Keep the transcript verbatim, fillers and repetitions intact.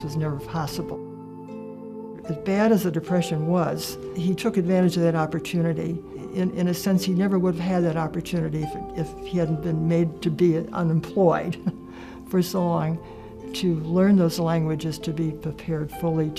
was never possible. As bad as the Depression was, he took advantage of that opportunity. In, in a sense, he never would have had that opportunity if, if he hadn't been made to be unemployed for so long, to learn those languages, to be prepared fully